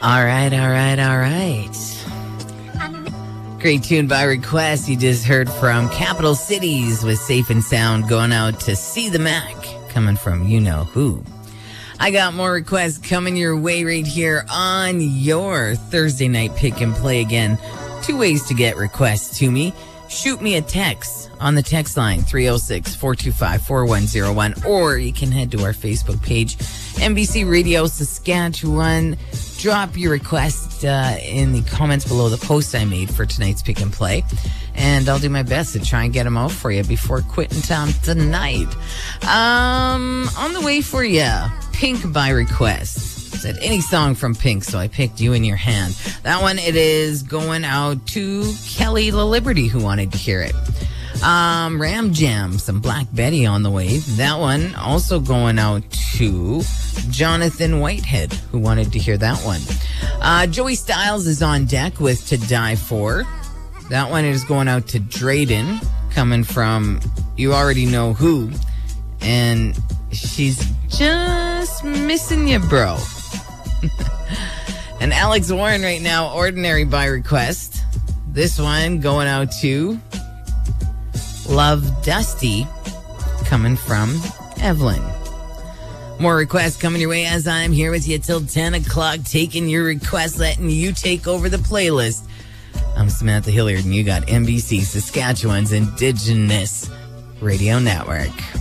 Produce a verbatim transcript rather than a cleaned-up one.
All right, all right, all right. Great tune by request. You just heard from Capital Cities with Safe and Sound, going out to See the Mac, coming from you know who. I got more requests coming your way right here on your Thursday night pick and play again. Two ways to get requests to me. Shoot me a text on the text line, three oh six, four two five, four one oh one, or you can head to our Facebook page, N B C Radio Saskatchewan. Drop your request uh, in the comments below the post I made for tonight's pick and play, and I'll do my best to try and get them out for you before quitting town tonight. Um, on the way for you, Pink by request. Said any song from Pink, so I picked You in Your Hand. That one, it is going out to Kelly La Liberty, who wanted to hear it. Um, Ram Jam, some Black Betty on the way. That one also going out to Jonathan Whitehead, who wanted to hear that one. Uh, Joey Styles is on deck with To Die For. That one is going out to Drayden, coming from you already know who. And she's just missing you, bro. And Alex Warren right now, Ordinary by request. This one going out to Love Dusty, coming from Evelyn. More requests coming your way as I'm here with you till ten o'clock, taking your requests, letting you take over the playlist. I'm Samantha Hilliard, and you got N B C Saskatchewan's Indigenous Radio Network.